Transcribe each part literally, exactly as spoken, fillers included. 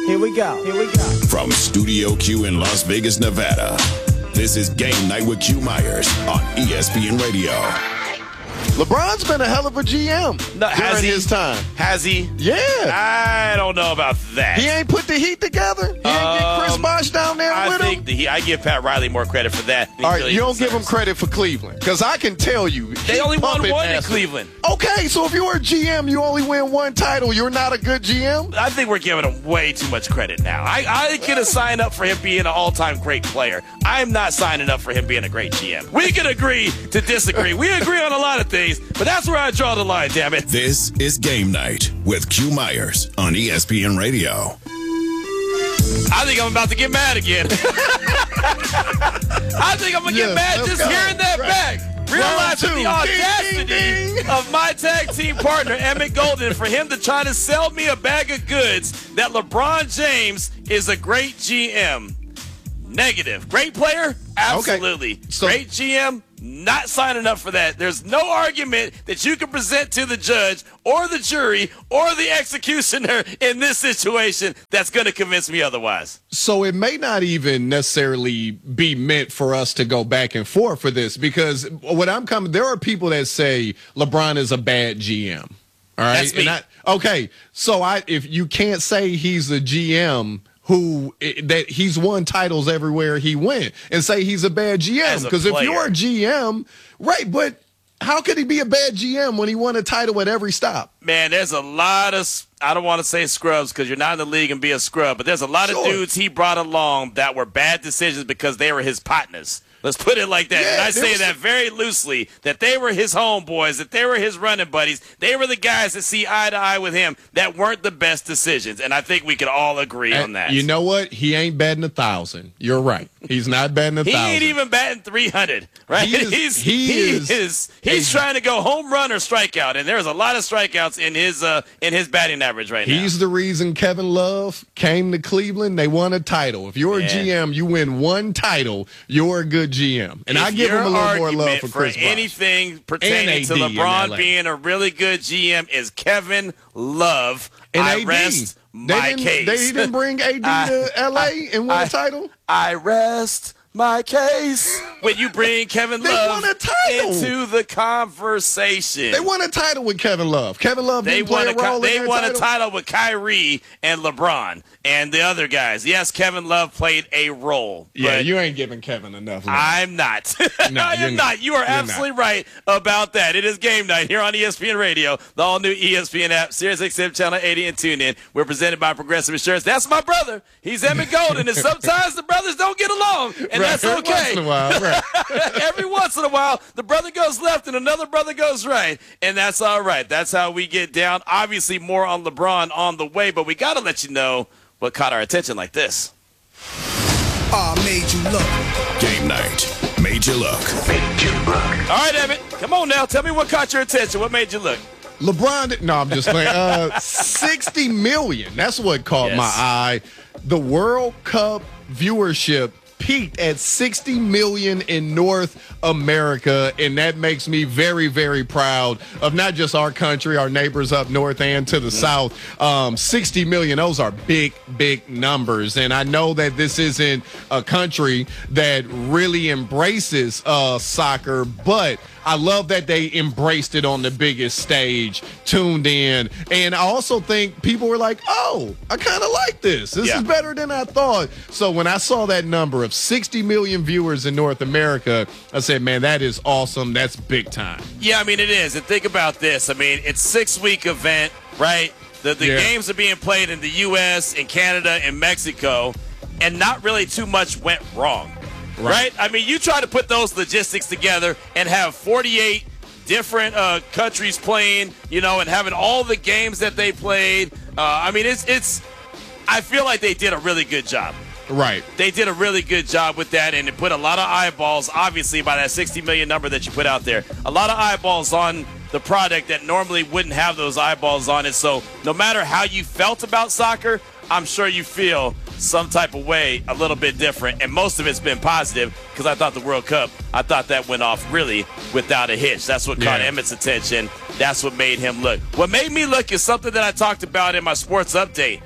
Here we go. Here we go. From Studio Q in Las Vegas, Nevada, this is Game Night with Q Myers on E S P N Radio. LeBron's been a hell of a G M no, during has he, his time. Has he? Yeah. I don't know about that. He ain't put the Heat together? He ain't um, get Chris Bosh down there I with him? think the, I give Pat Riley more credit for that. All right, really you don't deserves. give him credit for Cleveland. Because I can tell you. They only won one master. in Cleveland. Okay, so if you were a G M, you only win one title. You're not a good G M? I think we're giving him way too much credit now. I, I could have signed up for him being an all-time great player. I'm not signing up for him being a great G M. We can agree to disagree. We agree on a lot of things, but that's where I draw the line, damn it. This is Game Night with Q Myers on E S P N Radio. I think I'm about to get mad again. I think I'm going to Yes, get mad let's just go. hearing that Right. back. Realizing two. the audacity Ding, ding, ding. of my tag team partner, Emmett Golden, for him to try to sell me a bag of goods that LeBron James is a great G M. Negative. Great player? Absolutely. Okay. So- Great G M? Not signing up for that. There's no argument that you can present to the judge or the jury or the executioner in this situation that's going to convince me otherwise. So it may not even necessarily be meant for us to go back and forth for this, because what I'm coming, there are people that say LeBron is a bad G M. All right. That's me. And I, okay. So I, if you can't say he's a G M who that he's won titles everywhere he went, and say he's a bad G M, because if you're a G M, right, but how could he be a bad G M when he won a title at every stop? Man, there's a lot of, I don't want to say scrubs because you're not in the league and be a scrub, but there's a lot Sure. of dudes he brought along that were bad decisions because they were his partners. Let's put it like that. Yeah, and I there say was that some- very loosely, that they were his homeboys, that they were his running buddies. They were the guys that see eye to eye with him that weren't the best decisions. And I think we could all agree And on that. You know what? He ain't batting a thousand. You're right. He's not batting a He thousand. ain't even batting three hundred, right? He is- he's he he is is, he's a- trying to go home run or strikeout, and there's a lot of strikeouts in his uh, in his batting average right now. He's the reason Kevin Love came to Cleveland. They won a title. If you're Yeah. a G M, you win one title, you're a good G M. And If I give your him a little more love argument for for Chris Bosh. anything pertaining And to A D in LeBron L A. being a really good G M is Kevin Love. And I A D. rest They my didn't, case. They didn't bring A D I- to L A I- and win I- a title? I rest my case when you bring Kevin They Love won a title. into the conversation. They won a title with Kevin Love. Kevin Love They didn't play won, a a, co- role they in that won title. a title with Kyrie and LeBron and the other guys. Yes, Kevin Love played a role. Yeah, but you ain't giving Kevin enough love. I'm not. No, I you're am not. not. You are You're absolutely not. right about that. It is game night here on E S P N Radio, the all-new E S P N app, Sirius X M Channel eighty, and TuneIn. We're presented by Progressive Insurance. That's my brother. He's Emmett Golden, and sometimes the brothers don't get along, and Right, that's every okay. once in a while, right. Every once in a while, the brother goes left and another brother goes right, and that's all right. That's how we get down. Obviously, more on LeBron on the way, but we got to let you know what caught our attention like this. I made you look. Game Night made you look. All right, Emmett, come on now. Tell me what caught your attention. What made you look? LeBron, no, I'm just playing. Uh, sixty million. That's what caught Yes. my eye. The World Cup viewership peaked at sixty million in North America, and that makes me very, very proud of not just our country, our neighbors up north and to the south. Um, sixty million, those are big, big numbers. And I know that this isn't a country that really embraces uh, soccer, but I love that they embraced it on the biggest stage, tuned in. And I also think people were like, oh, I kind of like this. This Yeah. is better than I thought. So when I saw that number of sixty million viewers in North America, I said, man, that is awesome. That's big time. Yeah, I mean, it is. And think about this. I mean, it's a six-week event, right? The, the Yeah. games are being played in the U S, in Canada, and Mexico, and not really too much went wrong. Right. Right. I mean, you try to put those logistics together and have forty-eight different uh, countries playing, you know, and having all the games that they played. Uh, I mean, it's it's. I feel like they did a really good job. Right. They did a really good job with that, and it put a lot of eyeballs, obviously, by that sixty million number that you put out there. A lot of eyeballs on the product that normally wouldn't have those eyeballs on it. So no matter how you felt about soccer, I'm sure you feel some type of way a little bit different, and most of it's been positive because I thought the World Cup, I thought that went off really without a hitch. That's what caught Yeah. Emmett's attention. That's what made him look. What made me look is something that I talked about in my sports update.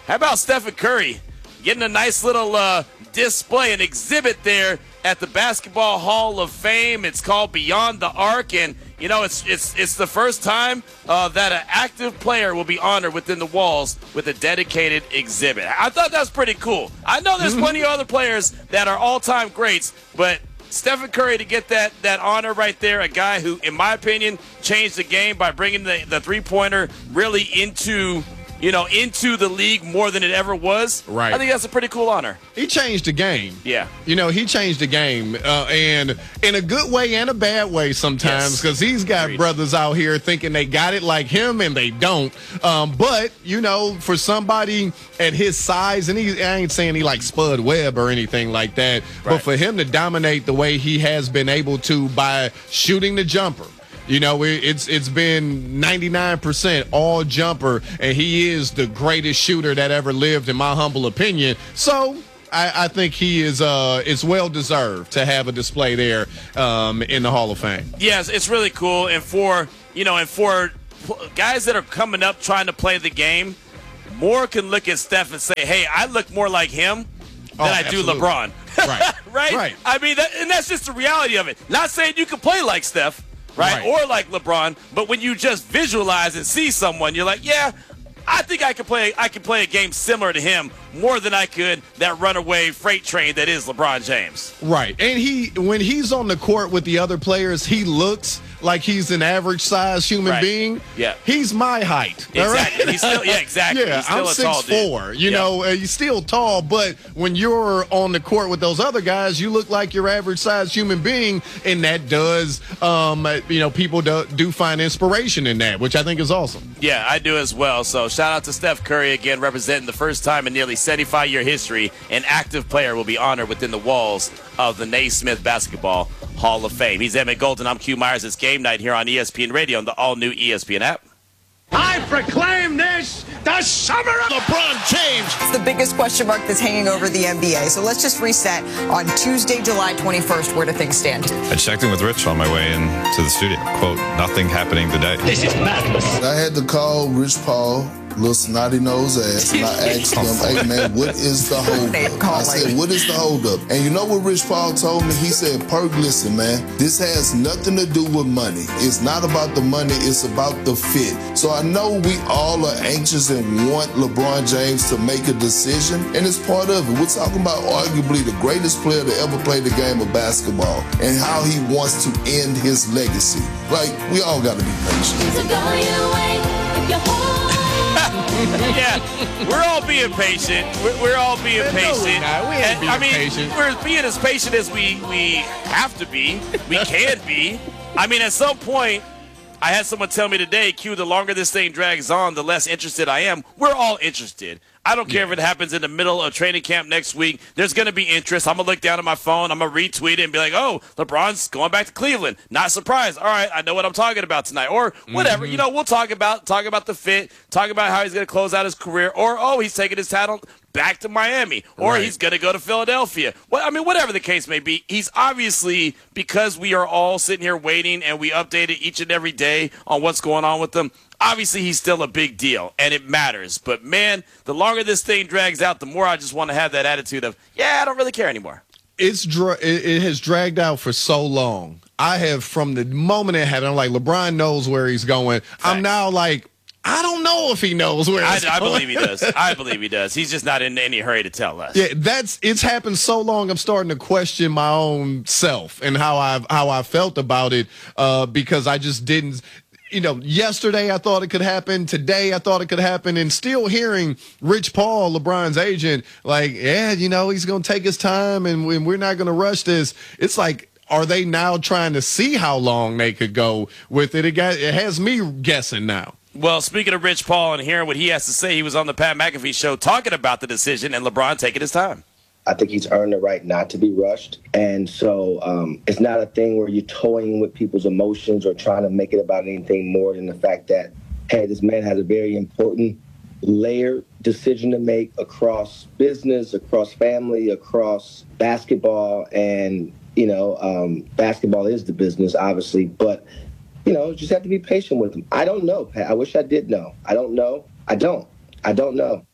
How about Stephen Curry getting a nice little uh, display, an exhibit there at the Basketball Hall of Fame? It's called Beyond the Arc, and you know it's it's it's the first time uh, that an active player will be honored within the walls with a dedicated exhibit. I thought that's pretty cool. I know there's plenty of other players that are all-time greats, but Stephen Curry to get that that honor right there, a guy who, in my opinion, changed the game by bringing the, the three-pointer really into you know, into the league more than it ever was. Right. I think that's a pretty cool honor. He changed the game. Yeah. You know, he changed the game, uh, and in a good way and a bad way sometimes, because Yes. he's got Agreed. brothers out here thinking they got it like him, and they don't. Um, but, you know, for somebody at his size, and he, I ain't saying he like Spud Webb or anything like that, but Right. for him to dominate the way he has been able to by shooting the jumper, you know, it- it's it's been ninety-nine percent all jumper, and he is the greatest shooter that ever lived, in my humble opinion. So I, I think he is uh it's well deserved to have a display there um, in the Hall of Fame. Yes, it's really cool. And for, you know, and for guys that are coming up trying to play the game, more can look at Steph and say, hey, I look more like him than Oh, I do absolutely. LeBron. Right. right? Right. I mean, that, and that's just the reality of it. Not saying you can play like Steph, right? Right. Or like LeBron, but when you just visualize and see someone, you're like, yeah, I think I could play I could play a game similar to him more than I could that runaway freight train that is LeBron James. Right. And he when he's on the court with the other players, he looks like he's an average size human Right. being. Yeah. He's my height. all right? Exactly. He's still, yeah, exactly. Yeah, He's still I'm a six tall dude. four. You Yeah. know, uh, you're still tall, but when you're on the court with those other guys, you look like your average size human being, and that does, um, you know, people do, do find inspiration in that, which I think is awesome. Yeah, I do as well. So shout out to Steph Curry again, representing the first time in nearly seventy-five year history, an active player will be honored within the walls of the Naismith Basketball Hall of Fame. He's Emmett Golden. I'm Q Myers. It's game night here on E S P N Radio and the all-new E S P N app. I proclaim this the summer of LeBron James. It's the biggest question mark that's hanging over the N B A. So let's just reset on Tuesday, July twenty-first. Where do things stand? I checked in with Rich on my way into the studio. Quote, nothing happening today. This is madness. I had to call Rich Paul, little snotty nose ass, and I asked him, hey man, what is the Name holdup? I calling. said, what is the holdup? And you know what Rich Paul told me? He said, Perk, listen, man, this has nothing to do with money. It's not about the money, it's about the fit. So I know we all are anxious and want LeBron James to make a decision, and it's part of it. We're talking about arguably the greatest player to ever play the game of basketball and how he wants to end his legacy. Like, we all got to be patient. Yeah, we're all being patient. We're, we're all being No, we're patient. not. We ain't And, being I mean, patient. we're being as patient as we, we have to be. We can be. I mean, at some point, I had someone tell me today, Q, the longer this thing drags on, the less interested I am. We're all interested. I don't care if it happens in the middle of training camp next week. There's going to be interest. I'm going to look down at my phone. I'm going to retweet it and be like, oh, LeBron's going back to Cleveland. Not surprised. All right, I know what I'm talking about tonight. Or whatever. You know, we'll talk about talk about the fit, talk about how he's going to close out his career. Or, oh, he's taking his talent back to Miami. Or Right. he's going to go to Philadelphia. Well, I mean, whatever the case may be, he's obviously, because we are all sitting here waiting and we update it each and every day on what's going on with him, obviously he's still a big deal, and it matters. But, man, the longer this thing drags out, the more I just want to have that attitude of, yeah, I don't really care anymore. It's dra- it, it has dragged out for so long. I have, from the moment it happened, I'm like, LeBron knows where he's going. I'm now like, I don't know if he knows where I, he's I going. believe he does. I believe he does. He's just not in any hurry to tell us. Yeah, that's it's happened so long. I'm starting to question my own self and how I've how I felt about it uh, because I just didn't. You know, yesterday I thought it could happen. Today I thought it could happen, and still hearing Rich Paul, LeBron's agent, like, yeah, you know, he's going to take his time, and we're not going to rush this. It's like, are they now trying to see how long they could go with it? It got it has me guessing now. Well, speaking of Rich Paul and hearing what he has to say, he was on the Pat McAfee show talking about the decision and LeBron taking his time. I think he's earned the right not to be rushed. And so um, it's not a thing where you're toying with people's emotions or trying to make it about anything more than the fact that, hey, this man has a very important layered decision to make across business, across family, across basketball. And, you know, um, basketball is the business, obviously. But, you know, just have to be patient with him. I don't know, Pat. I wish I did know. I don't know. I don't. I don't know.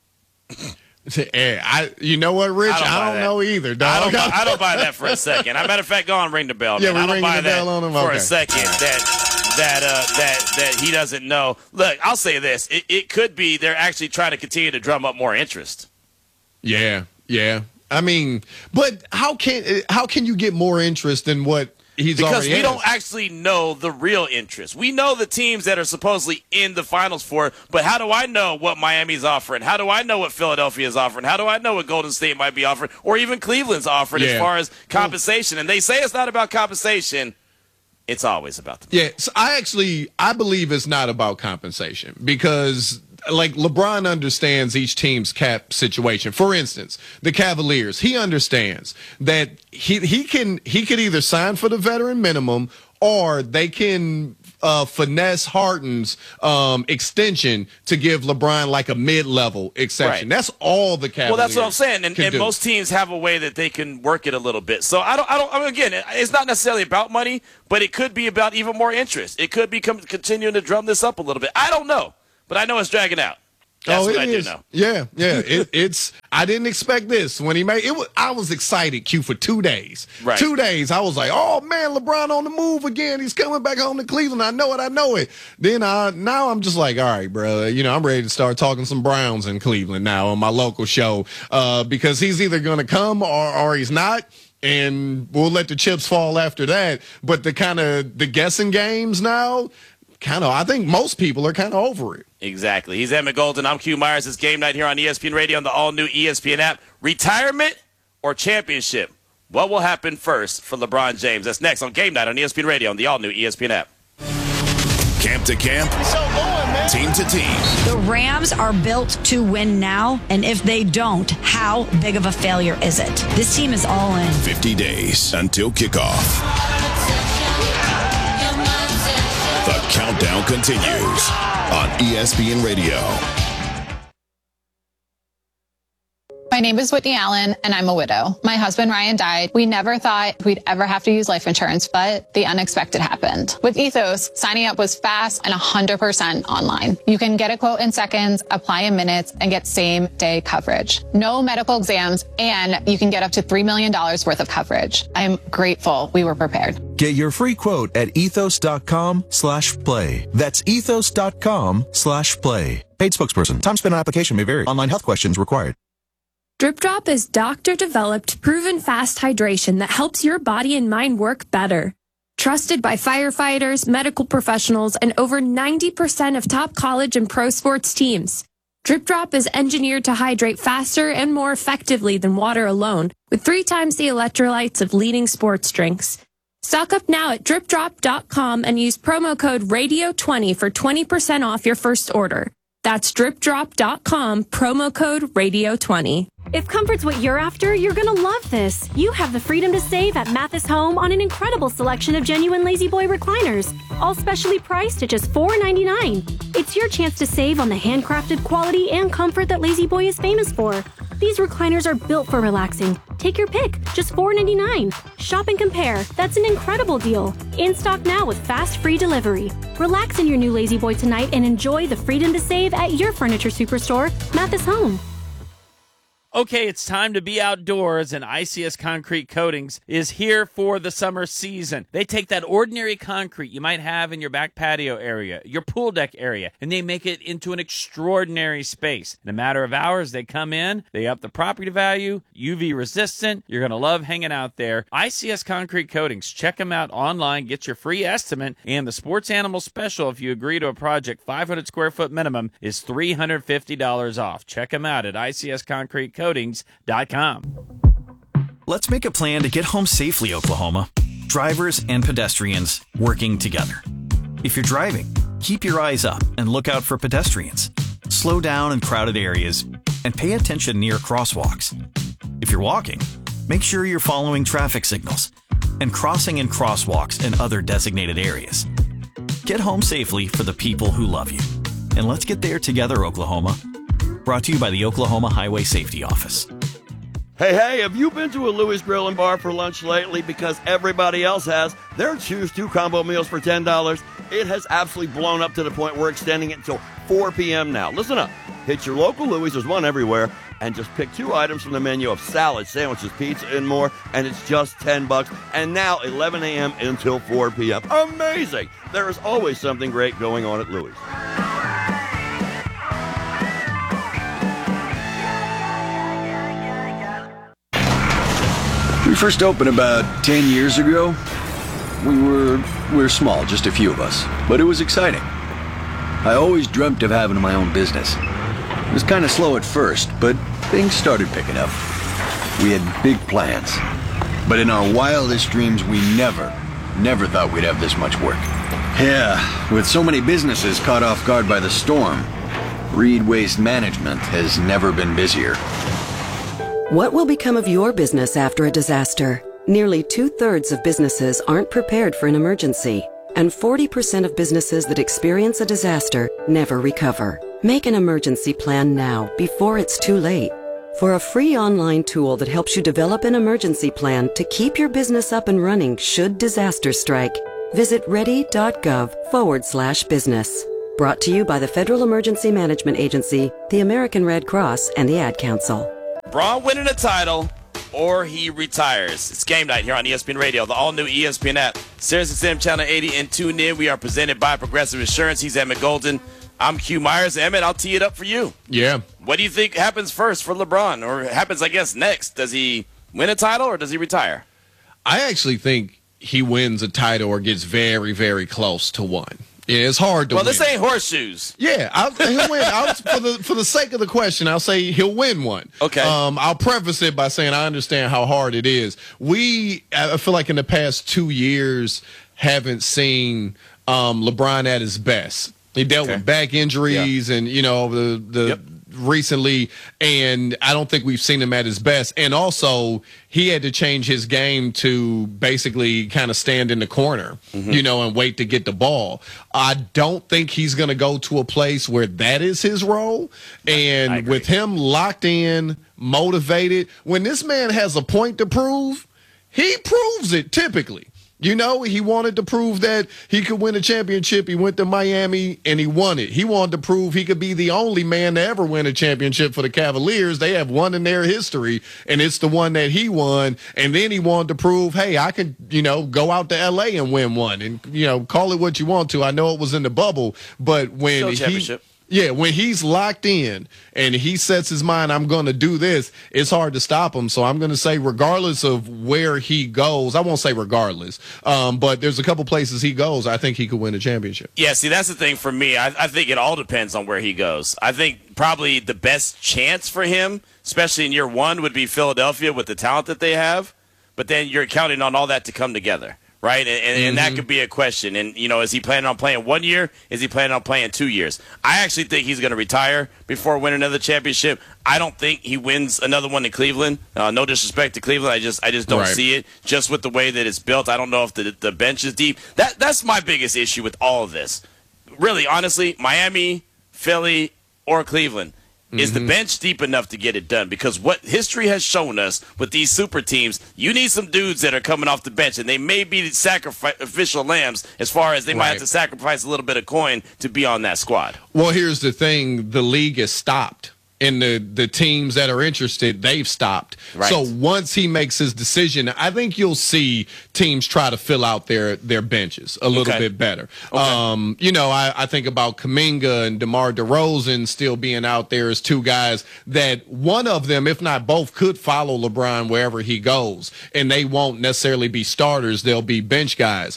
Hey, I, you know what, Rich? I don't, I don't know either, dog. I don't, buy, I don't buy that for a second. As a matter of fact, go on, ring the bell. Yeah, man. we're I don't buy ringing the that bell on him? for Okay. a second that that uh, that that he doesn't know. Look, I'll say this: it, it could be they're actually trying to continue to drum up more interest. Yeah, yeah. I mean, but how can how can you get more interest than what he's because already we has? don't actually know the real interest. We know the teams that are supposedly in the finals for it, but how do I know what Miami's offering? How do I know what Philadelphia is offering? How do I know what Golden State might be offering, or even Cleveland's offering Yeah. as far as compensation? And they say it's not about compensation. It's always about the Yeah, so I actually I believe it's not about compensation because like LeBron understands each team's cap situation. For instance, the Cavaliers, he understands that he he can he could either sign for the veteran minimum or they can uh, finesse Harden's um, extension to give LeBron like a mid-level exception. Right. That's all the Cavaliers. Well, that's what I'm saying, and, can and do. most teams have a way that they can work it a little bit. So I don't, I don't. I mean, again, it's not necessarily about money, but it could be about even more interest. It could be com- continuing to drum this up a little bit. I don't know, but I know it's dragging out. That's oh, what it I is. do know. Yeah, yeah. it, it's. I didn't expect this when he made it. Was, I was excited, Q, for two days. Right. Two days. I was like, oh man, LeBron on the move again. He's coming back home to Cleveland. I know it. I know it. Then I now I'm just like, all right, bro. You know, I'm ready to start talking some Browns in Cleveland now on my local show uh, because he's either going to come or or he's not. And we'll let the chips fall after that. But the kind of the guessing games now, kind of, I think most people are kind of over it. Exactly. He's Emmett Golden. I'm Q Myers. It's game night here on E S P N Radio on the all-new E S P N app. Retirement or championship? What will happen first for LeBron James? That's next on game night on E S P N Radio on the all-new E S P N app. Camp to camp, team to team. The Rams are built to win now, and if they don't, how big of a failure is it? This team is all in. fifty days until kickoff. The countdown continues on E S P N Radio. My name is Whitney Allen, and I'm a widow. My husband, Ryan, died. We never thought we'd ever have to use life insurance, but the unexpected happened. With Ethos, signing up was fast and one hundred percent online. You can get a quote in seconds, apply in minutes, and get same-day coverage. No medical exams, and you can get up to three million dollars worth of coverage. I'm grateful we were prepared. Get your free quote at ethos.com slash play. That's ethos.com slash play. Paid spokesperson. Time spent on application may vary. Online health questions required. Drip Drop is doctor-developed, proven fast hydration that helps your body and mind work better. Trusted by firefighters, medical professionals, and over ninety percent of top college and pro sports teams. Drip Drop is engineered to hydrate faster and more effectively than water alone, with three times the electrolytes of leading sports drinks. Stock up now at drip drop dot com and use promo code radio twenty for twenty percent off your first order. That's drip drop dot com, promo code radio twenty. If comfort's what you're after, you're gonna love this. You have the freedom to save at Mathis Home on an incredible selection of genuine Lazy Boy recliners, all specially priced at just four ninety-nine. It's your chance to save on the handcrafted quality and comfort that Lazy Boy is famous for. These recliners are built for relaxing. Take your pick, just four ninety-nine. Shop and compare. That's an incredible deal. In stock now with fast free delivery. Relax in your new Lazy Boy tonight and enjoy the freedom to save at your furniture superstore, Mathis Home. Okay, it's time to be outdoors, and I C S Concrete Coatings is here for the summer season. They take that ordinary concrete you might have in your back patio area, your pool deck area, and they make it into an extraordinary space. In a matter of hours, they come in, they up the property value, U V resistant. You're going to love hanging out there. I C S Concrete Coatings. Check them out online, get your free estimate, and the sports animal special, if you agree to a project five hundred square foot minimum, is three hundred fifty dollars off. Check them out at I C S Concrete Coatings dot com. Let's make a plan to get home safely, Oklahoma. Drivers and pedestrians working together. If you're driving, keep your eyes up and look out for pedestrians. Slow down in crowded areas and pay attention near crosswalks. If you're walking, make sure you're following traffic signals and crossing in crosswalks and other designated areas. Get home safely for the people who love you. And let's get there together, Oklahoma. Brought to you by the Oklahoma Highway Safety Office. Hey, hey, have you been to a Louis Grill and Bar for lunch lately because everybody else has? Their Choose Two combo meals for ten dollars. It has absolutely blown up to the point we're extending it until four p.m. now. Listen up. Hit your local Louis, there's one everywhere, and just pick two items from the menu of salad, sandwiches, pizza, and more, and it's just ten bucks. And now eleven a.m. until four p.m. Amazing! There is always something great going on at Louis. We first opened about ten years ago. We were we were small, just a few of us, but it was exciting. I always dreamt of having my own business. It was kind of slow at first, but things started picking up. We had big plans, but in our wildest dreams, we never, never thought we'd have this much work. Yeah, with so many businesses caught off guard by the storm, Reed Waste Management has never been busier. What will become of your business after a disaster? Nearly two-thirds of businesses aren't prepared for an emergency, and forty percent of businesses that experience a disaster never recover. Make an emergency plan now, before it's too late. For a free online tool that helps you develop an emergency plan to keep your business up and running should disaster strike, visit ready.gov forward slash business. Brought to you by the Federal Emergency Management Agency, the American Red Cross, and the Ad Council. Braun winning a title, or he retires. It's game night here on E S P N Radio, the all-new E S P N app, Sirius X M Channel eighty, and tune in. We are presented by Progressive Insurance. He's Emmett Golden. I'm Q Myers. Emmett, I'll tee it up for you. Yeah. What do you think happens first for LeBron, or happens, I guess, next? Does he win a title, or does he retire? I actually think he wins a title or gets very, very close to one. Yeah, it's hard to well, win. Well, this ain't horseshoes. Yeah, I'll, he'll win. I'll, for the for the sake of the question, I'll say he'll win one. Okay. Um, I'll preface it by saying I understand how hard it is. We, I feel like in the past two years, haven't seen um, LeBron at his best. He dealt okay. with back injuries yeah. and, you know, the the yep. recently, and I don't think we've seen him at his best. And also, he had to change his game to basically kind of stand in the corner, mm-hmm. you know, and wait to get the ball. I don't think he's going to go to a place where that is his role. And with him locked in, motivated, when this man has a point to prove, he proves it typically. You know, he wanted to prove that he could win a championship. He went to Miami, and he won it. He wanted to prove he could be the only man to ever win a championship for the Cavaliers. They have one in their history, and it's the one that he won. And then he wanted to prove, hey, I can, you know, go out to L A and win one. And, you know, call it what you want to. I know it was in the bubble, but when Still he championship. Yeah, when he's locked in and he sets his mind, I'm going to do this, it's hard to stop him. So I'm going to say regardless of where he goes, I won't say regardless, um, but there's a couple places he goes, I think he could win a championship. Yeah, see, that's the thing for me. I, I think it all depends on where he goes. I think probably the best chance for him, especially in year one, would be Philadelphia with the talent that they have. But then you're counting on all that to come together. Right, and, and, mm-hmm. and that could be a question. And, you know, is he planning on playing one year? Is he planning on playing two years? I actually think he's going to retire before winning another championship. I don't think he wins another one in Cleveland. Uh, no disrespect to Cleveland. I just I just don't right. see it. Just with the way that it's built, I don't know if the, the bench is deep. That That's my biggest issue with all of this. Really, honestly, Miami, Philly, or Cleveland. Is the bench deep enough to get it done? Because what history has shown us with these super teams, you need some dudes that are coming off the bench, and they may be sacrificial lambs as far as they right. might have to sacrifice a little bit of coin to be on that squad. Well, here's the thing. The league is stopped. And the, the teams that are interested, they've stopped. Right. So once he makes his decision, I think you'll see teams try to fill out their, their benches a little okay. bit better. Okay. Um, you know, I, I think about Kuminga and DeMar DeRozan still being out there as two guys that one of them, if not both, could follow LeBron wherever he goes. And they won't necessarily be starters. They'll be bench guys.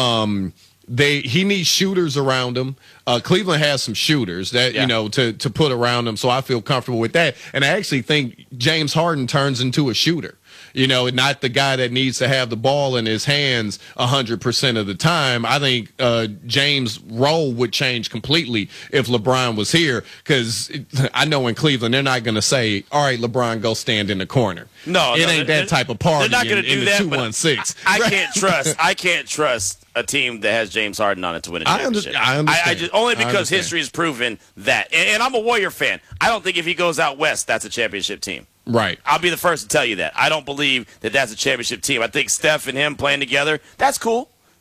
Um They he needs shooters around him. Uh, Cleveland has some shooters that yeah. you know to to put around him, so I feel comfortable with that. And I actually think James Harden turns into a shooter. You know, not the guy that needs to have the ball in his hands one hundred percent of the time. I think uh, James' role would change completely if LeBron was here, because I know in Cleveland they're not going to say, all right, LeBron, go stand in the corner. No, it no, ain't that type of party. They're not going to do in that. two one six. I, I can't trust. I can't trust a team that has James Harden on it to win a championship. I, under, I understand. I, I just, only because history has proven that. And, and I'm a Warrior fan. I don't think if he goes out west, that's a championship team. Right. I'll be the first to tell you that. I don't believe that that's a championship team. I think Steph and him playing together, that's cool.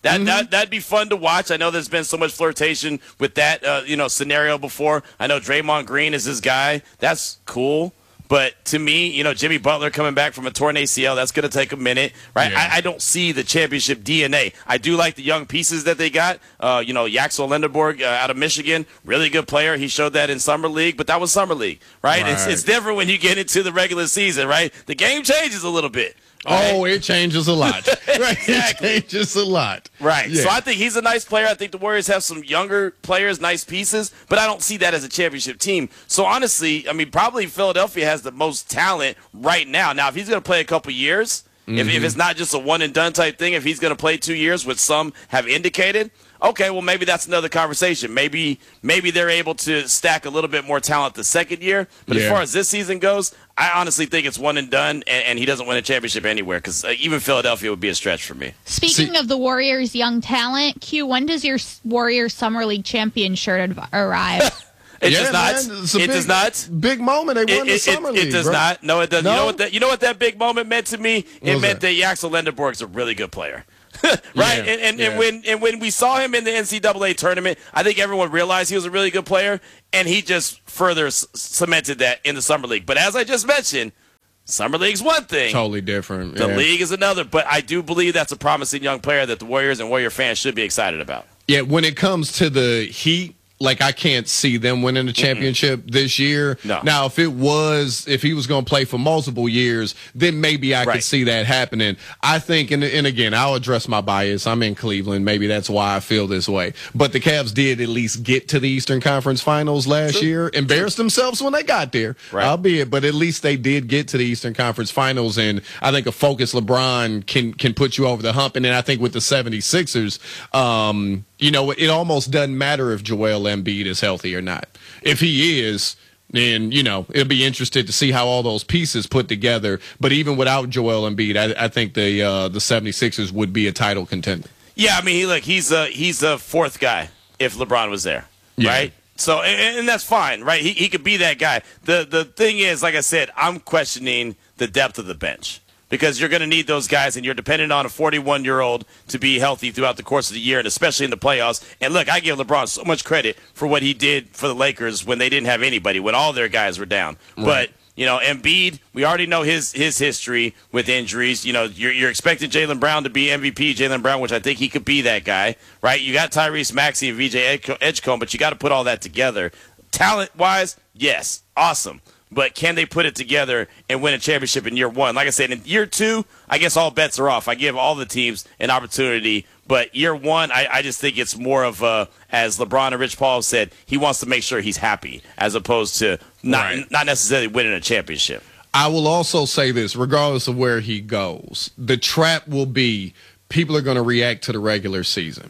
That, Mm-hmm. that, that'd be fun to watch. I know there's been so much flirtation with that, uh, you know, scenario before. I know Draymond Green is his guy. That's cool. But to me, you know, Jimmy Butler coming back from a torn A C L, that's going to take a minute, right? Yeah. I, I don't see the championship D N A. I do like the young pieces that they got. Uh, you know, Yaxel Lindenborg uh, out of Michigan, really good player. He showed that in Summer League, but that was Summer League, right? Right. It's, it's different when you get into the regular season, right? The game changes a little bit. Oh, it changes a lot. Right. Exactly. It changes a lot. Right. Yeah. So I think he's a nice player. I think the Warriors have some younger players, nice pieces, but I don't see that as a championship team. So honestly, I mean, probably Philadelphia has the most talent right now. Now, if he's going to play a couple years, mm-hmm. if, if it's not just a one-and-done type thing, if he's going to play two years, which some have indicated, okay, well, maybe that's another conversation. Maybe maybe they're able to stack a little bit more talent the second year. But Yeah. as far as this season goes, I honestly think it's one and done, and, and he doesn't win a championship anywhere because uh, even Philadelphia would be a stretch for me. Speaking See- of the Warriors' young talent, Q, when does your s- Warriors Summer League champion shirt av- arrive? It Yeah, does not. man, it's a It big- does not. Big moment. They It, won the it, Summer it, League. it does bro. not. No, it does. No? You know what that? You know what that big moment meant to me? It was meant that? that Yaxel Lindenborg's a really good player. right, Yeah, and and, yeah. and when and when we saw him in the N C double A tournament, I think everyone realized he was a really good player, and he just further c- cemented that in the Summer League. But as I just mentioned, Summer League's one thing. Totally different. The yeah. league is another, but I do believe that's a promising young player that the Warriors and Warrior fans should be excited about. Yeah, when it comes to the Heat, like I can't see them winning the championship mm-hmm. this year. No. Now, if it was, if he was going to play for multiple years, then maybe I Right. could see that happening. I think, and, and again, I'll address my bias. I'm in Cleveland. Maybe that's why I feel this way. But the Cavs did at least get to the Eastern Conference Finals last True. year. Embarrassed themselves when they got there, Right. albeit, but at least they did get to the Eastern Conference Finals. And I think a focused LeBron can can put you over the hump. And then I think with the 76ers, um, you know, it almost doesn't matter if Joel Embiid is healthy or not. If he is, then, you know, it'll be interested to see how all those pieces put together. But even without Joel Embiid, I, I think the uh, the 76ers would be a title contender. Yeah, I mean, he, look, he's a he's a fourth guy if LeBron was there, Yeah. right? So, and, and that's fine, right? He he could be that guy. The the thing is, like I said, I'm questioning the depth of the bench because you're going to need those guys, and you're dependent on a forty-one-year-old to be healthy throughout the course of the year, and especially in the playoffs. And look, I give LeBron so much credit for what he did for the Lakers when they didn't have anybody, when all their guys were down. Right. But you know, Embiid, we already know his his history with injuries. You know, you're, you're expecting Jaylen Brown to be M V P, Jaylen Brown, which I think he could be that guy, right? You got Tyrese Maxey and V J Edgecombe, but you got to put all that together. Talent-wise, yes, awesome. But can they put it together and win a championship in year one? Like I said, in year two, I guess all bets are off. I give all the teams an opportunity. But year one, I, I just think it's more of a, as LeBron and Rich Paul said, he wants to make sure he's happy as opposed to not Right. not necessarily winning a championship. I will also say this, regardless of where he goes, the trap will be people are going to react to the regular season.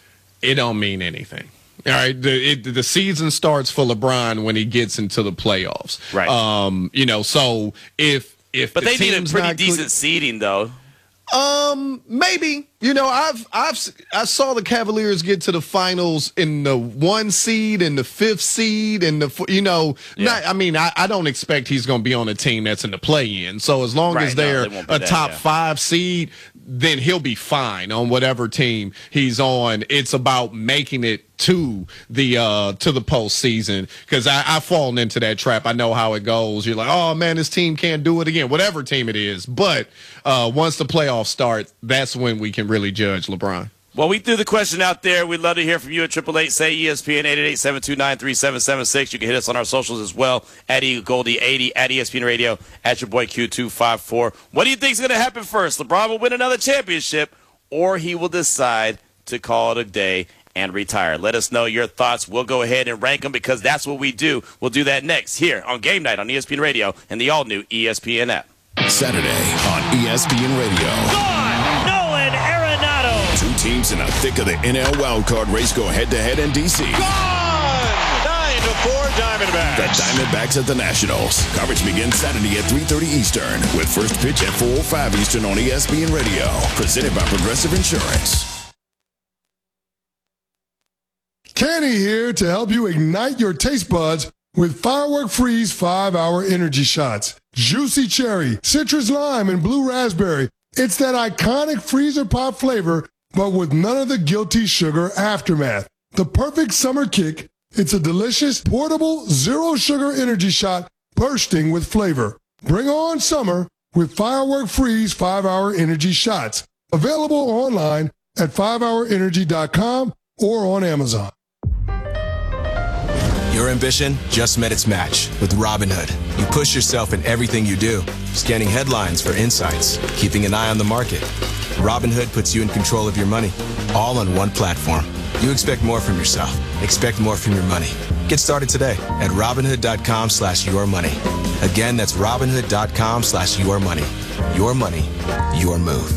It don't mean anything. All right, the it, the season starts for LeBron when he gets into the playoffs. Right. Um, you know, so if if But the they need a team's pretty not decent clear- seeding, though. Um, maybe. You know, I've I've I saw the Cavaliers get to the finals in the one seed and the fifth seed and the f- you know, Yeah. not. I mean, I, I don't expect he's going to be on a team that's in the play-in. So as long Right, as no, they're they won't be a that, top yeah. five seed, then he'll be fine on whatever team he's on. It's about making it to the uh to the postseason because I I've fallen into that trap. I know how it goes. You're like, oh man, this team can't do it again, whatever team it is. But uh once the playoffs start, that's when we can really judge LeBron. Well, we threw the question out there. We'd love to hear from you at triple eight say E S P N eight eight eight, seven two nine, three seven seven six. You can hit us on our socials as well at Eagle Goldie eighty, at E S P N Radio, at your boy Q two five four. What do you think is going to happen first? LeBron will win another championship, or he will decide to call it a day and retire. Let us know your thoughts. We'll go ahead and rank them because that's what we do. We'll do that next here on Game Night on E S P N Radio and the all-new E S P N app. Saturday on E S P N Radio. Nolan Arenado. Two teams in the thick of the N L wildcard race go head-to-head in D C. nine to four Diamondbacks. The Diamondbacks at the Nationals. Coverage begins Saturday at three thirty Eastern with first pitch at four oh five Eastern on E S P N Radio. Presented by Progressive Insurance. Kenny here to help you ignite your taste buds with Firework Freeze five hour energy shots. Juicy cherry, citrus lime, and blue raspberry. It's that iconic freezer pop flavor but with none of the guilty sugar aftermath. The perfect summer kick, it's a delicious, portable, zero-sugar energy shot bursting with flavor. Bring on summer with Firework Freeze five-hour energy shots. Available online at five hour energy dot com or on Amazon. Your ambition just met its match with Robinhood. You push yourself in everything you do, scanning headlines for insights, keeping an eye on the market. Robinhood puts you in control of your money, all on one platform. You expect more from yourself. Expect more from your money. Get started today at Robinhood.com slash your money. Again, that's Robinhood.com slash your money. Your money, your move.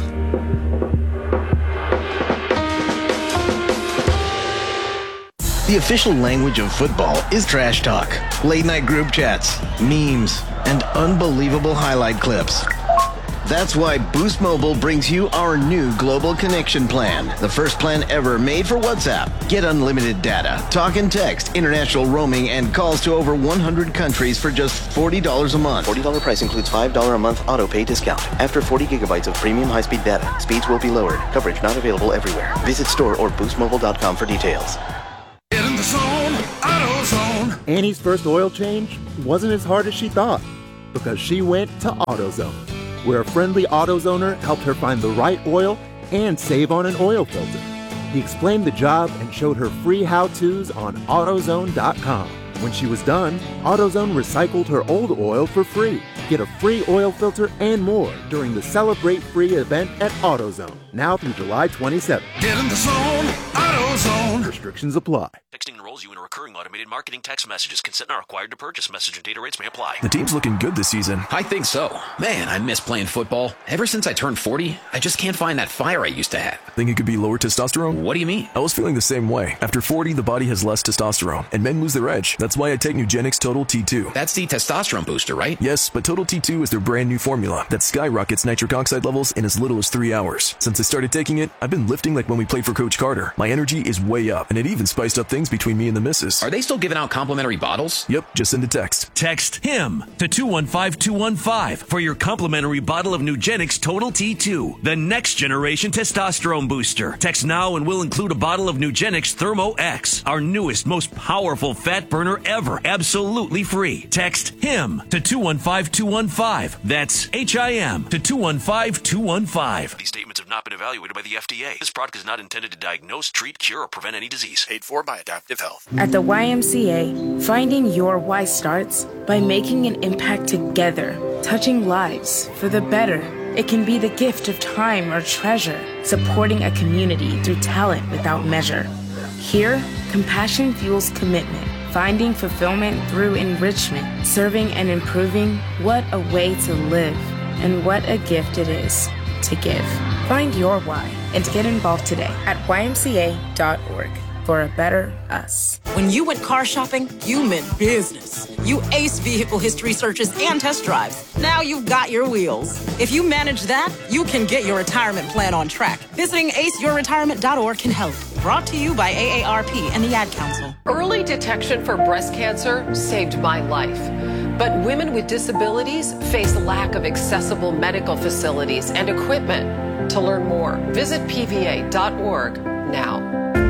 The official language of football is trash talk, late-night group chats, memes, and unbelievable highlight clips. That's why Boost Mobile brings you our new Global Connection Plan, the first plan ever made for WhatsApp. Get unlimited data, talk and text, international roaming, and calls to over one hundred countries for just forty dollars a month. forty dollars price includes five dollars a month auto pay discount. After forty gigabytes of premium high-speed data, speeds will be lowered. Coverage not available everywhere. Visit store or boost mobile dot com for details. Get in the zone, AutoZone. Annie's first oil change wasn't as hard as she thought because she went to AutoZone, where a friendly AutoZoner helped her find the right oil and save on an oil filter. He explained the job and showed her free how-tos on AutoZone dot com. When she was done, AutoZone recycled her old oil for free. Get a free oil filter and more during the Celebrate Free event at AutoZone, now through July twenty-seventh. Get in the zone, AutoZone. Restrictions apply. Texting enrolls you in a recurring automated marketing text messages. Consent not required to purchase. Message and data rates may apply. The team's looking good this season. I think so. Man, I miss playing football. Ever since I turned forty, I just can't find that fire I used to have. Think it could be lower testosterone? What do you mean? I was feeling the same way. After forty, the body has less testosterone, and men lose their edge. That's why I take Nugenix Total T two. That's the testosterone booster, right? Yes, but Total T two is their brand new formula that skyrockets nitric oxide levels in as little as three hours. Since I started taking it, I've been lifting like when we played for Coach Carter. My energy is way up, and it even spiced up things between me and the missus. Are they still giving out complimentary bottles? Yep, just send a text. Text HIM to two one five two one five for your complimentary bottle of Nugenix Total T two, the next generation testosterone booster. Text now and we'll include a bottle of Nugenix Thermo X, our newest, most powerful fat burner ever, absolutely free. Text HIM to two one five two one five. That's H I M to two one five two one five. These statements have not been evaluated by the F D A. This product is not intended to diagnose, treat, cure, or prevent any disease. Paid for by Adaptive Health. At the Y M C A, finding your why starts by making an impact together, touching lives for the better. It can be the gift of time or treasure, supporting a community through talent without measure. Here, compassion fuels commitment, finding fulfillment through enrichment, serving and improving. What a way to live, and what a gift it is to give. Find your why and get involved today at Y M C A dot org. For a better us. When you went car shopping, you meant business. You aced vehicle history searches and test drives. Now you've got your wheels. If you manage that, you can get your retirement plan on track. Visiting ace your retirement dot org can help. Brought to you by A A R P and the Ad Council. Early detection for breast cancer saved my life. But women with disabilities face lack of accessible medical facilities and equipment. To learn more, visit P V A dot org now.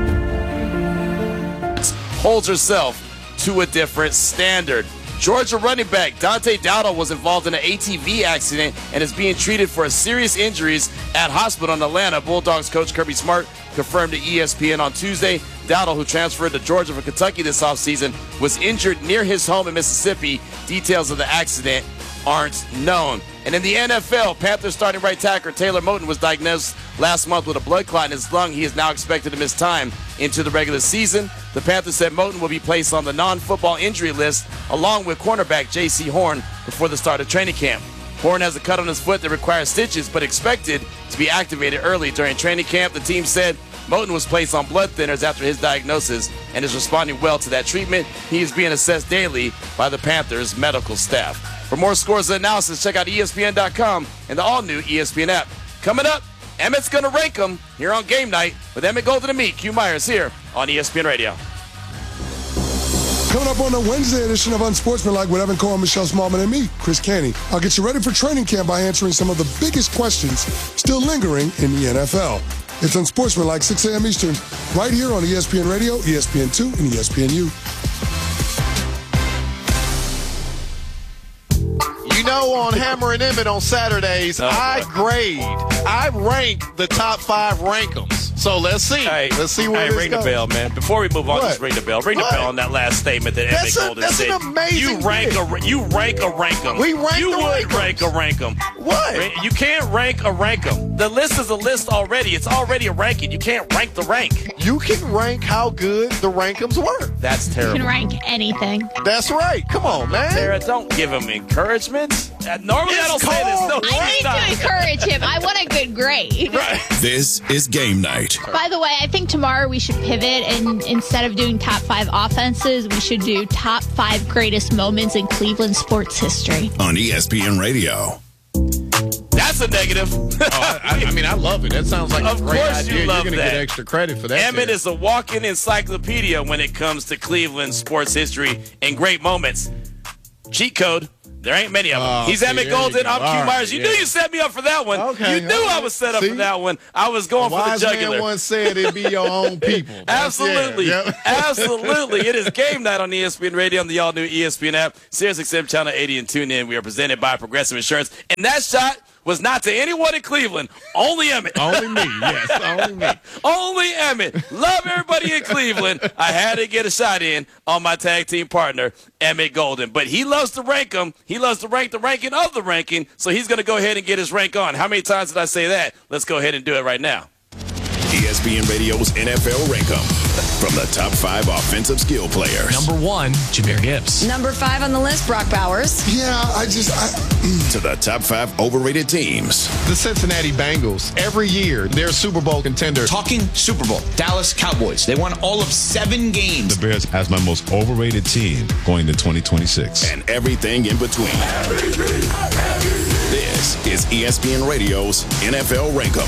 Holds herself to a different standard. Georgia running back Dante Dowdle was involved in an A T V accident and is being treated for serious injuries at hospital in Atlanta. Bulldogs coach Kirby Smart confirmed to E S P N on Tuesday. Dowdle, who transferred to Georgia from Kentucky this offseason, was injured near his home in Mississippi. Details of the accident aren't known. And in the N F L, Panthers starting right tackle Taylor Moton was diagnosed last month with a blood clot in his lung. He is now expected to miss time into the regular season. The Panthers said Moton will be placed on the non-football injury list along with cornerback J C Horn before the start of training camp. Horn has a cut on his foot that requires stitches but expected to be activated early during training camp. The team said Moton was placed on blood thinners after his diagnosis and is responding well to that treatment. He is being assessed daily by the Panthers medical staff. For more scores and analysis, check out E S P N dot com and the all-new E S P N app. Coming up, Emmett's going to rank them here on Game Night with Emmett Golden and me, Q Myers, here on E S P N Radio. Coming up on the Wednesday edition of Unsportsmanlike with Evan Cohen, Michelle Smallman, and me, Chris Canty. I'll get you ready for training camp by answering some of the biggest questions still lingering in the N F L. It's unsportsmanlike, six a.m. Eastern, right here on E S P N Radio, E S P N two, and E S P N U. You know, on Hammer and Emmett on Saturdays, oh, I grade, I rank the top five rank'ems. So let's see. Hey, let's see where hey, this ring goes. the bell, man. Before we move on, What? just ring the bell. Ring What? the bell on that last statement that That's Emmett a- Golden that's said. an amazing you rank pick. a you rank a rank 'em. We rank You the would rank'ems. rank a rank 'em. What? You can't rank a rank 'em. The list is a list already. It's already a ranking. You can't rank the rank. You can rank how good the rank'ems were. That's You terrible. can rank anything. That's right. Come on, man. Tara, don't give him encouragement. Uh, normally I don't It's say this. called No, I need stop. to encourage him. I want a good grade. This is Game Night. By the way, I think tomorrow we should pivot and instead of doing top five offenses, we should do top five greatest moments in Cleveland sports history. On E S P N Radio. That's a negative. Oh, I, I mean, I love it. That sounds like Of a great course idea. you love You're going to that. get extra credit for that. Emmett Tara. is a walking encyclopedia when it comes to Cleveland sports history and great moments. Cheat code. There ain't many of them. Oh, He's see, Emmett there you Golden. go. I'm Q All right, Myers. You yeah. knew you set me up for that one. Okay, You knew all I right. was set up See? for that one. I was going for the Wise jugular. man once said it'd be your own people. That's- Absolutely. yeah, yep. Absolutely. It is game night on E S P N Radio on the all-new E S P N app. Sirius X M Channel eighty and tune in. We are presented by Progressive Insurance. And that shot was not to anyone in Cleveland. Only Emmett. Only me, yes. Only me. Only Emmett. Love everybody in Cleveland. I had to get a shot in on my tag team partner, Emmett Golden. But he loves to rank them. He loves to rank the ranking of the ranking, so he's going to go ahead and get his rank on. How many times did I say that? Let's go ahead and do it right now. E S P N Radio's N F L Rankum. From the top five offensive skill players. Number one, Jahmyr Gibbs. Number five on the list, Brock Bowers. Yeah, I just, I, To the top five overrated teams. The Cincinnati Bengals, every year, they're a Super Bowl contender. Talking Super Bowl, Dallas Cowboys. They won all of seven games. The Bears as my most overrated team going to twenty twenty-six. And everything in between. This is E S P N Radio's N F L Rankum.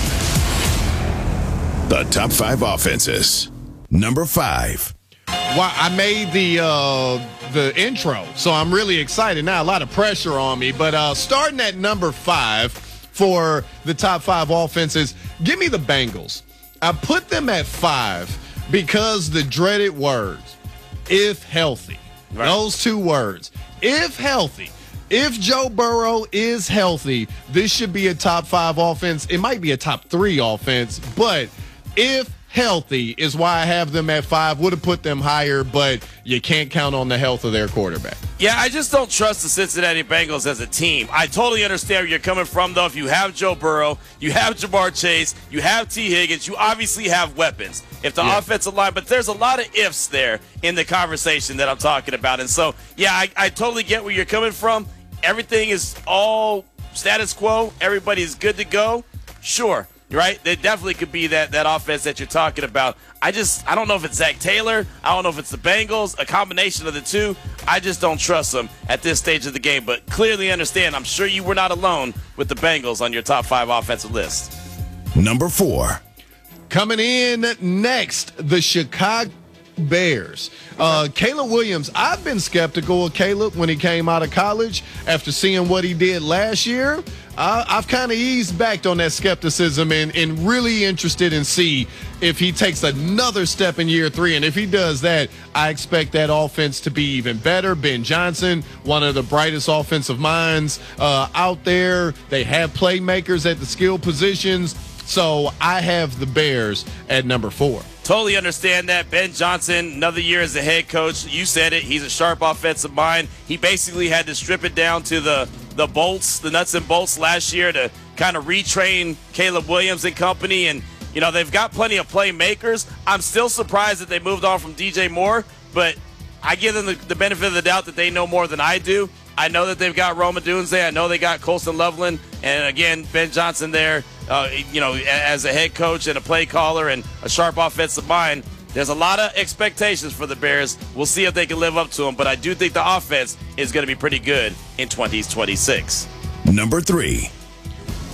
The top five offenses. Number five. Well, I made the uh, the intro, so I'm really excited now. A lot of pressure on me, but uh, starting at number five for the top five offenses, give me the Bengals. I put them at five because the dreaded words, if healthy. Right. Those two words, if healthy. If Joe Burrow is healthy, this should be a top five offense. It might be a top three offense, but if healthy is why I have them at five. Would have put them higher, but you can't count on the health of their quarterback. Yeah, I just don't trust the Cincinnati Bengals as a team. I totally understand where you're coming from, though. If you have Joe Burrow, you have Jamar Chase, you have T. Higgins, you obviously have weapons. If the yeah. offensive line, but there's a lot of ifs there in the conversation that I'm talking about. And so, yeah, I, I totally get where you're coming from. Everything is all status quo. Everybody's good to go. Sure. Right? There definitely could be that, that offense that you're talking about. I just, I don't know if it's Zach Taylor. I don't know if it's the Bengals, a combination of the two. I just don't trust them at this stage of the game. But clearly understand, I'm sure you were not alone with the Bengals on your top five offensive list. Number four. Coming in next, the Chicago Bears. Uh, Caleb Williams, I've been skeptical of Caleb when he came out of college after seeing what he did last year. Uh, I've kind of eased back on that skepticism and, and really interested in see if he takes another step in year three. And if he does that, I expect that offense to be even better. Ben Johnson, one of the brightest offensive minds uh, out there. They have playmakers at the skill positions. So I have the Bears at number four. Totally understand that. Ben Johnson, another year as a head coach. You said it. He's a sharp offensive mind. He basically had to strip it down to the, the bolts, the nuts and bolts last year to kind of retrain Caleb Williams and company. And, you know, they've got plenty of playmakers. I'm still surprised that they moved on from D J Moore, but I give them the, the benefit of the doubt that they know more than I do. I know that they've got Roma Dunze. I know they got Colston Loveland. And, again, Ben Johnson there, uh, you know, as a head coach and a play caller and a sharp offensive mind. There's a lot of expectations for the Bears. We'll see if they can live up to them. But I do think the offense is going to be pretty good in twenty twenty-six. Number three.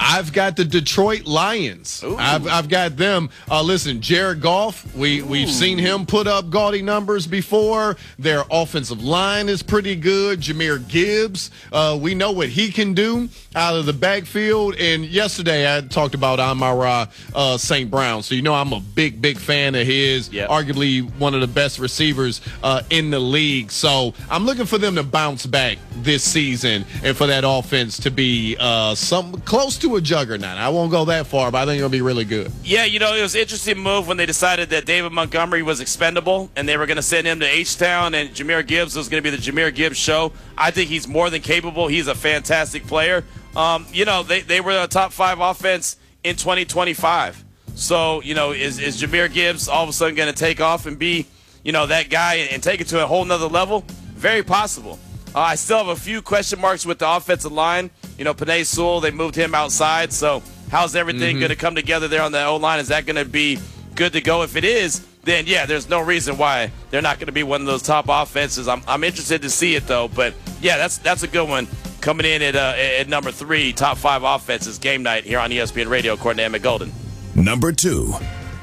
I've got the Detroit Lions. I've, I've got them. Uh, listen, Jared Goff, we, we've seen him put up gaudy numbers before. Their offensive line is pretty good. Jahmyr Gibbs, uh, we know what he can do out of the backfield. And yesterday I talked about Amon-Ra uh, Saint Brown. So you know I'm a big, big fan of his, yep. arguably one of the best receivers uh, in the league. So I'm looking for them to bounce back this season and for that offense to be uh, some close to a juggernaut. I won't go that far, but I think it'll be really good. Yeah, you know, it was an interesting move when they decided that David Montgomery was expendable and they were going to send him to H-Town and Jahmyr Gibbs was going to be the Jahmyr Gibbs show. I think he's more than capable. He's a fantastic player. Um, you know, they, they were a top five offense in twenty twenty-five. So, you know, is, is Jahmyr Gibbs all of a sudden going to take off and be, you know, that guy and, and take it to a whole nother level? Very possible. Uh, I still have a few question marks with the offensive line. You know, Penei Sewell, they moved him outside. So how's everything mm-hmm. going to come together there on the O-line? Is that going to be good to go? If it is, then, yeah, there's no reason why they're not going to be one of those top offenses. I'm, I'm interested to see it, though. But, yeah, that's that's a good one coming in at, uh, at number three, top five offenses, game night here on E S P N Radio, according to Emmett Golden. Number two.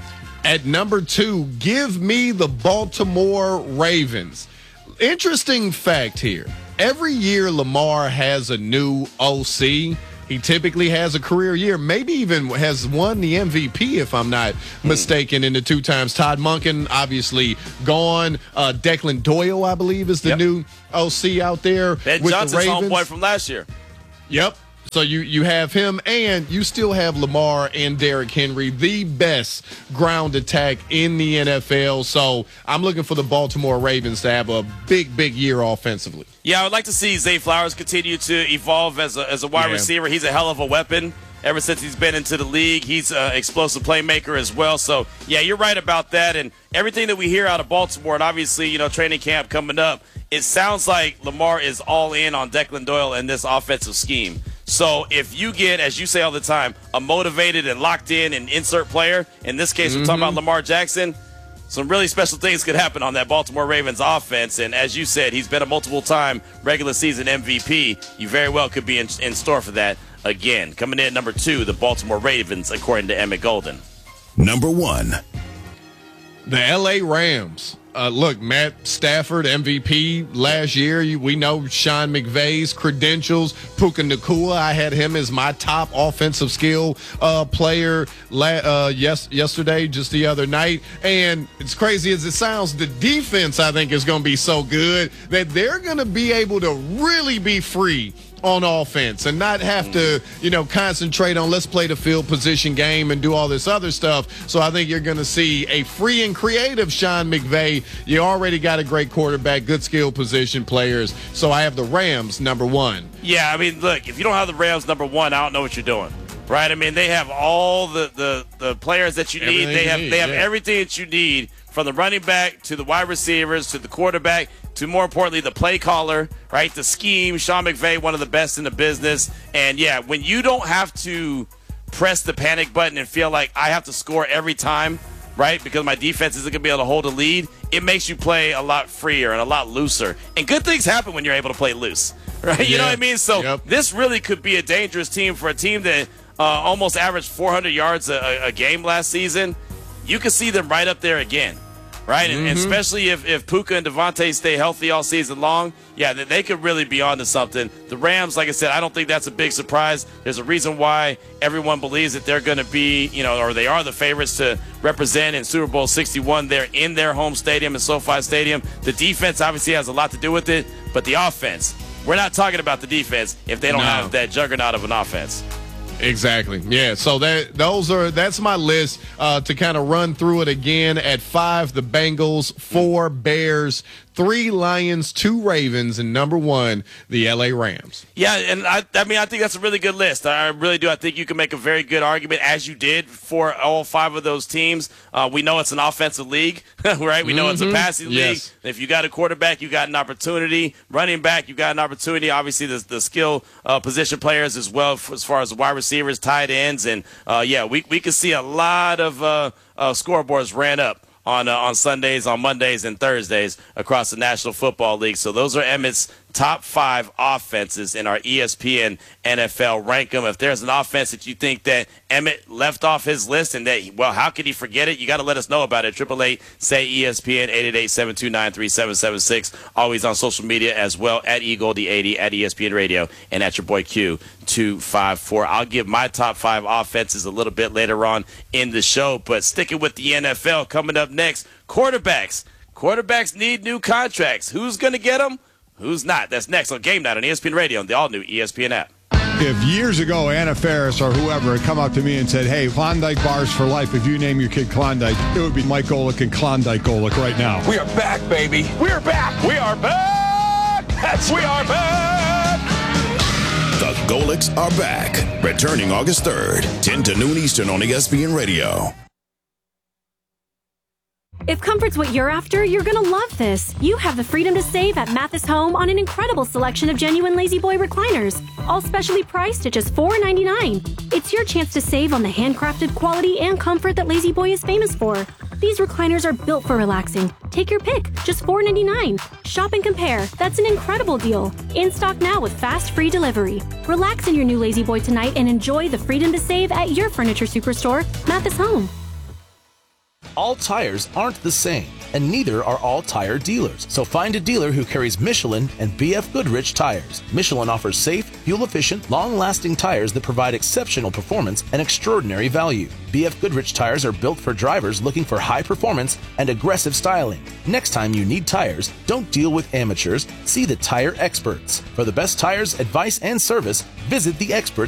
At number two, give me the Baltimore Ravens. Interesting fact here. Every year Lamar has a new O C. He typically has a career year, maybe even has won the M V P, if I'm not mistaken, in the two times. Todd Monken, obviously gone. Uh, Declan Doyle, I believe, is the yep. new O C out there. Ben with Johnson's the Ravens. homeboy from last year. Yep. So you, you have him, and you still have Lamar and Derrick Henry, the best ground attack in the N F L. So I'm looking for the Baltimore Ravens to have a big, big year offensively. Yeah, I would like to see Zay Flowers continue to evolve as a, as a wide yeah. receiver. He's a hell of a weapon. Ever since he's been into the league, he's an explosive playmaker as well. So, yeah, you're right about that. And everything that we hear out of Baltimore, and obviously, you know, training camp coming up, it sounds like Lamar is all in on Declan Doyle and this offensive scheme. So if you get, as you say all the time, a motivated and locked in and insert player, in this case mm-hmm. we're talking about Lamar Jackson, some really special things could happen on that Baltimore Ravens offense. And as you said, he's been a multiple-time regular season M V P. You very well could be in, in store for that again. Coming in at number two, the Baltimore Ravens, according to Emmett Golden. Number one. The L A Rams. Uh, look, Matt Stafford, M V P last year. You, we know Sean McVay's credentials. Puka Nacua, I had him as my top offensive skill uh, player la- uh, yes, yesterday, just the other night. And as crazy as it sounds, the defense, I think, is going to be so good that they're going to be able to really be free on offense and not have to, you know, concentrate on let's play the field position game and do all this other stuff. So I think you're going to see a free and creative Sean McVay. You already got a great quarterback, good skill position players. So I have the Rams number one. Yeah, I mean, look, if you don't have the Rams number one, I don't know what you're doing. Right? I mean, they have all the, the, the players that you need. Everything They you have need, they have yeah. everything that you need, from the running back to the wide receivers to the quarterback to, more importantly, the play caller, right? The scheme. Sean McVay, one of the best in the business. And, yeah, when you don't have to press the panic button and feel like I have to score every time, right, because my defense isn't going to be able to hold a lead, it makes you play a lot freer and a lot looser. And good things happen when you're able to play loose, right? You Yeah. know what I mean? So Yep. this really could be a dangerous team for a team that uh, almost averaged four hundred yards a, a game last season. You could see them right up there again, right? And, and Mhm. especially if, if Puka and Devontae stay healthy all season long, yeah, they, they could really be on to something. The Rams, like I said, I don't think that's a big surprise. There's a reason why everyone believes that they're going to be, you know, or they are the favorites to represent in Super Bowl sixty-one. They're in their home stadium in SoFi Stadium. The defense obviously has a lot to do with it, but the offense, we're not talking about the defense if they don't No. have that juggernaut of an offense. Exactly. Yeah. So that those are that's my list uh, to kind of run through it again. At five, the Bengals. Four, Bears. Three, Lions. Two, Ravens. And number one, the L A Rams. Yeah, and I, I mean, I think that's a really good list. I really do. I think you can make a very good argument, as you did, for all five of those teams. Uh, we know it's an offensive league, right? We know Mhm. it's a passing Yes. league. If you got a quarterback, you got an opportunity. Running back, you got an opportunity. Obviously, the, the skill uh, position players as well, for, as far as wide receivers, tight ends. And, uh, yeah, we, we could see a lot of uh, uh, scoreboards ran up on uh, on Sundays, on Mondays, and Thursdays across the National Football League. So those are Emmett's top five offenses in our E S P N N F L. Rank them. If there's an offense that you think that Emmett left off his list and that, well, how could he forget it? You got to let us know about it. triple eight say E S P N, eight eight eight, seven two nine, three seven seven six. Always on social media as well, at E Goldie eighty, at E S P N Radio, and at your boy Q two five four. I'll give my top five offenses a little bit later on in the show, but sticking with the N F L, coming up next, quarterbacks. Quarterbacks need new contracts. Who's going to get them? Who's not? That's next on Game Night on E S P N Radio and the all-new E S P N app. If years ago Anna Faris or whoever had come up to me and said, hey, Klondike bars for life, if you name your kid Klondike, it would be Mike Golick and Klondike Golick right now. We are back, baby. We're back. We are back. That's we are back. The Golicks are back. Returning August third, ten to noon Eastern on E S P N Radio. If comfort's what you're after, you're going to love this. You have the freedom to save at Mathis Home on an incredible selection of genuine Lazy Boy recliners, all specially priced at just four ninety-nine. It's your chance to save on the handcrafted quality and comfort that Lazy Boy is famous for. These recliners are built for relaxing. Take your pick, just four ninety-nine. Shop and compare. That's an incredible deal. In stock now with fast free delivery. Relax in your new Lazy Boy tonight and enjoy the freedom to save at your furniture superstore, Mathis Home. All tires aren't the same, and neither are all tire dealers. So find a dealer who carries Michelin and B F Goodrich tires. Michelin offers safe, fuel-efficient, long-lasting tires that provide exceptional performance and extraordinary value. B F Goodrich tires are built for drivers looking for high performance and aggressive styling. Next time you need tires, don't deal with amateurs. See the tire experts. For the best tires, advice, and service, visit the experts